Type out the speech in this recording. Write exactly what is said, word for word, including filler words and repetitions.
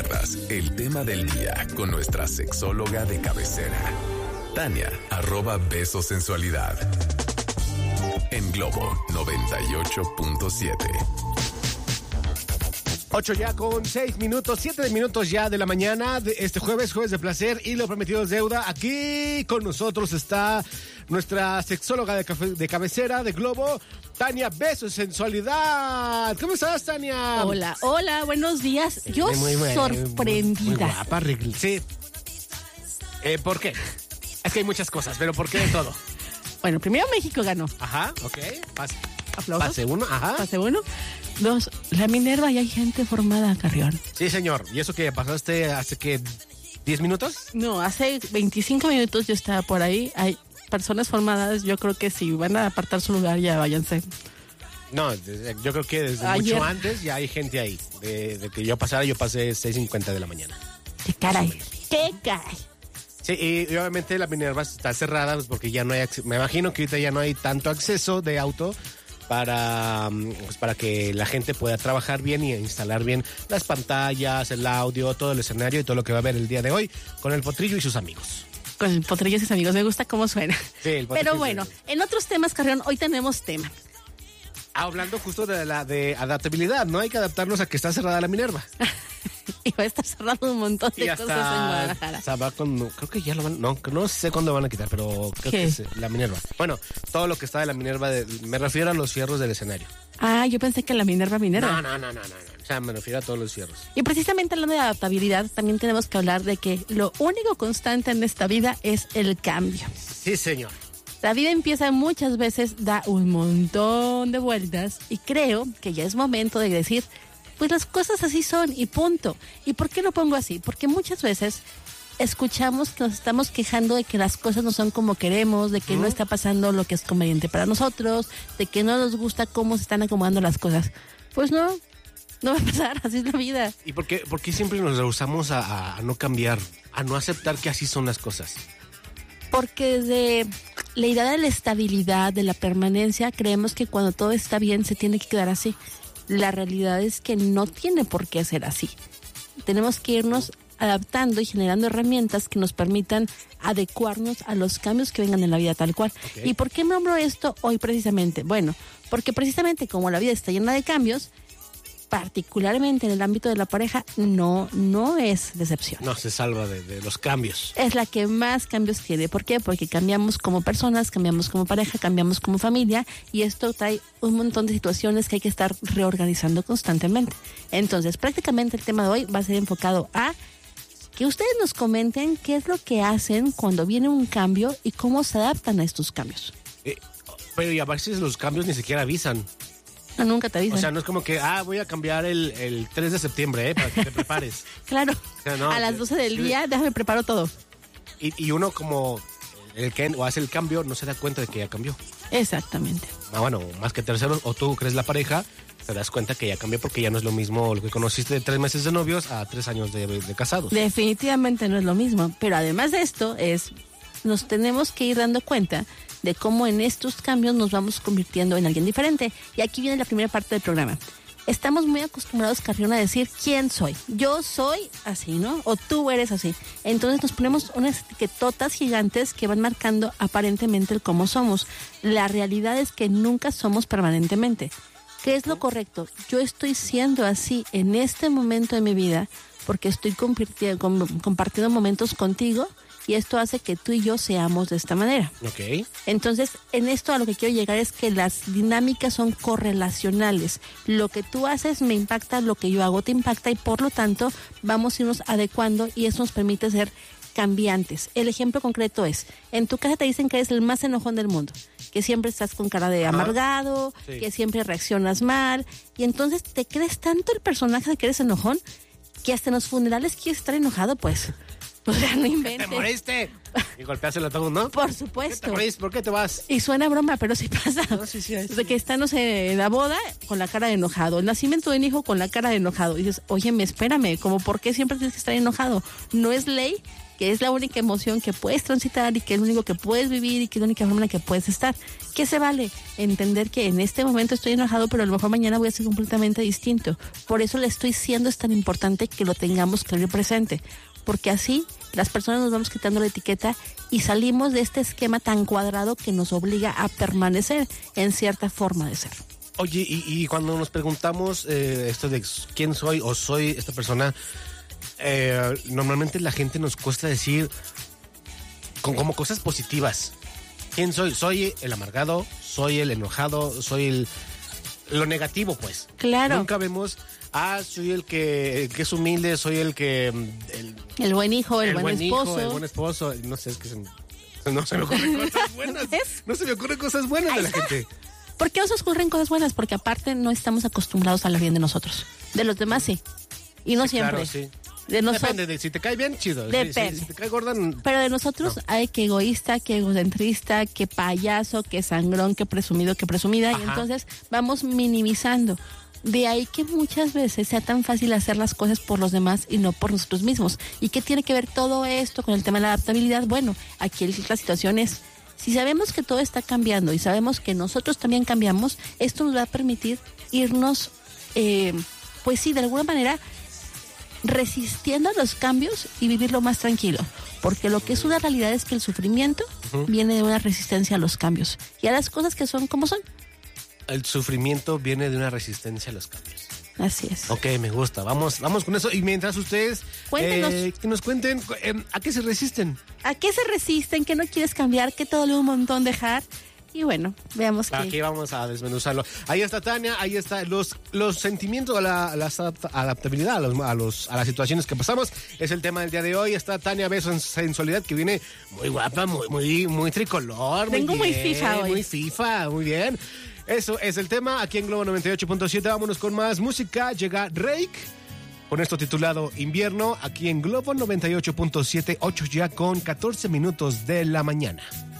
pierdas el tema del día con nuestra sexóloga de cabecera, Tania, arroba Beso Sensualidad. En Globo noventa y ocho punto siete. Ocho ya con seis minutos, siete minutos ya de la mañana de este jueves, jueves de placer y lo prometido es deuda. Aquí con nosotros está nuestra sexóloga de, cafe, de cabecera de Globo, Tania Beso Sensualidad. ¿Cómo estás, Tania? Hola, hola, buenos días. Yo muy, muy, sorprendida. Muy guapa, sí. Eh, ¿Por qué? Es que hay muchas cosas, pero ¿por qué de todo? Bueno, primero México ganó. Ajá, ok. Pase. Aplausos. Pase uno, ajá. Pase uno. Dos, la Minerva, y hay gente formada, Carrión. Sí, señor. ¿Y eso que pasaste hace que diez minutos? No, hace veinticinco minutos yo estaba por ahí. Hay personas formadas. Yo creo que si van a apartar su lugar, ya váyanse. No, yo creo que desde Ayer. mucho antes ya hay gente ahí. De, de que yo pasara, yo pasé seis cincuenta de la mañana. ¡Qué caray! ¡Qué caray! Sí, y, y obviamente la Minerva está cerrada, pues porque ya no hay, me imagino que ahorita ya no hay tanto acceso de auto para, pues para que la gente pueda trabajar bien y instalar bien las pantallas, el audio, todo el escenario y todo lo que va a ver el día de hoy con el Potrillo y sus amigos. Con el Potrillo y sus amigos, me gusta cómo suena. Sí, el Pero bueno, en otros temas, Carrión, hoy tenemos tema. Hablando justo de la de adaptabilidad, ¿no? Hay que adaptarnos a que está cerrada la Minerva. Y va a estar cerrado un montón de cosas en Guadalajara. O sea, va con, creo que ya lo van, no, no sé cuándo van a quitar, pero creo ¿Qué? que es la Minerva. Bueno, todo lo que está de la Minerva, de, me refiero a los fierros del escenario. Ah, yo pensé que la Minerva Minerva. No, no, no, no, no, no. O sea, me refiero a todos los fierros. Y precisamente hablando de adaptabilidad, también tenemos que hablar de que lo único constante en esta vida es el cambio. Sí, señor. La vida empieza muchas veces, da un montón de vueltas y creo que ya es momento de decir, pues las cosas así son y punto. ¿Y por qué lo pongo así? Porque muchas veces escuchamos que nos estamos quejando de que las cosas no son como queremos, de que ¿Mm? no está pasando lo que es conveniente para nosotros, de que no nos gusta cómo se están acomodando las cosas. Pues no, no va a pasar, así es la vida. ¿Y por qué, por qué siempre nos rehusamos a, a no cambiar, a no aceptar que así son las cosas? Porque de la idea de la estabilidad, de la permanencia, creemos que cuando todo está bien se tiene que quedar así. La realidad es que no tiene por qué ser así. Tenemos que irnos adaptando y generando herramientas que nos permitan adecuarnos a los cambios que vengan en la vida tal cual. Okay. ¿Y por qué me nombro esto hoy precisamente? Bueno, porque precisamente como la vida está llena de cambios, particularmente en el ámbito de la pareja, no, no es decepción. No se salva de, de los cambios. Es la que más cambios tiene. ¿Por qué? Porque cambiamos como personas, cambiamos como pareja, cambiamos como familia y esto trae un montón de situaciones que hay que estar reorganizando constantemente. Entonces, prácticamente el tema de hoy va a ser enfocado a que ustedes nos comenten qué es lo que hacen cuando viene un cambio y cómo se adaptan a estos cambios. Eh, pero y a veces los cambios ni siquiera avisan. No, nunca te avisan. O sea, no es como que, ah, voy a cambiar el, el tres de septiembre, ¿eh? Para que te prepares. Claro. O sea, no, a las doce del sí. día, déjame preparo todo. Y, y uno como el que o hace el cambio no se da cuenta de que ya cambió. Exactamente. Ah, bueno, más que terceros, o tú crees la pareja, te das cuenta que ya cambió porque ya no es lo mismo lo que conociste de tres meses de novios a tres años de, de casados. Definitivamente no es lo mismo. Pero además de esto, es nos tenemos que ir dando cuenta de cómo en estos cambios nos vamos convirtiendo en alguien diferente. Y aquí viene la primera parte del programa. Estamos muy acostumbrados, Carrión, a decir quién soy. Yo soy así, ¿no? O tú eres así. Entonces nos ponemos unas etiquetotas gigantes que van marcando aparentemente el cómo somos. La realidad es que nunca somos permanentemente. ¿Qué es lo correcto? Yo estoy siendo así en este momento de mi vida porque estoy compartiendo momentos contigo y esto hace que tú y yo seamos de esta manera. Ok. Entonces, en esto a lo que quiero llegar es que las dinámicas son correlacionales. Lo que tú haces me impacta, lo que yo hago te impacta y por lo tanto vamos a irnos adecuando y eso nos permite ser cambiantes. El ejemplo concreto es, en tu casa te dicen que eres el más enojón del mundo, que siempre estás con cara de amargado, sí. que siempre reaccionas mal y entonces te crees tanto el personaje de que eres enojón que hasta en los funerales quieres estar enojado, pues. O sea, no inventes. ¿Te moriste? Y golpeárselo a todo, ¿no? Por supuesto. ¿Por qué te moriste? ¿Por qué te vas? Y suena broma, pero sí pasa. No, sí, sí, sí. De que está, no sé, en la boda con la cara de enojado, el nacimiento de un hijo con la cara de enojado. Y dices, óyeme, espérame, como por qué siempre tienes que estar enojado. No es ley que es la única emoción que puedes transitar y que es lo único que puedes vivir y que es la única forma en la que puedes estar. ¿Qué se vale? Entender que en este momento estoy enojado, pero a lo mejor mañana voy a ser completamente distinto. Por eso le estoy diciendo, es tan importante que lo tengamos claro y presente, porque así las personas nos vamos quitando la etiqueta y salimos de este esquema tan cuadrado que nos obliga a permanecer en cierta forma de ser. Oye, y, y cuando nos preguntamos eh, esto de quién soy o soy esta persona, eh, normalmente la gente nos cuesta decir con, como cosas positivas. ¿Quién soy? Soy el amargado, soy el enojado, soy el lo negativo, pues. Claro. Nunca vemos, ah, soy el que, el que es humilde, soy el que... El, el buen hijo, el, el buen, buen esposo. Hijo, el buen esposo. No sé, es que se, no se me ocurren cosas buenas. No se me ocurren cosas buenas de la gente. ¿Por qué nos ocurren cosas buenas? Porque aparte no estamos acostumbrados a hablar bien de nosotros. De los demás sí. Y no sí, siempre. Claro, sí. De Depende de si te cae bien, chido. Depende. Si, si, si te cae gorda, no. Pero de nosotros no. Hay que egoísta, que egocentrista, que payaso, que sangrón, que presumido, que presumida. Ajá. Y entonces vamos minimizando. De ahí que muchas veces sea tan fácil hacer las cosas por los demás y no por nosotros mismos. ¿Y qué tiene que ver todo esto con el tema de la adaptabilidad? Bueno, aquí la situación es, si sabemos que todo está cambiando y sabemos que nosotros también cambiamos, esto nos va a permitir irnos, eh, pues sí, de alguna manera, resistiendo a los cambios y vivirlo más tranquilo. Porque lo que es una realidad es que el sufrimiento uh-huh. viene de una resistencia a los cambios y a las cosas que son como son. El sufrimiento viene de una resistencia a los cambios. Así es. Ok, me gusta. Vamos, vamos con eso. Y mientras ustedes eh, que nos cuenten eh, a qué se resisten. ¿A qué se resisten? ¿Qué no quieres cambiar? ¿Qué te duele un montón dejar? Y bueno, veamos que... Aquí vamos a desmenuzarlo. Ahí está Tania, ahí está los, los sentimientos, la, la adaptabilidad a, los, a, los, a las situaciones que pasamos. Es el tema del día de hoy. Está Tania Beso en Sensualidad, que viene muy guapa, muy, muy, muy tricolor. Vengo muy, muy bien, FIFA hoy. Muy FIFA, muy bien. Eso es el tema aquí en Globo noventa y ocho punto siete. Vámonos con más música. Llega Rake con esto titulado Invierno aquí en Globo noventa y ocho punto siete, ocho ya con catorce minutos de la mañana.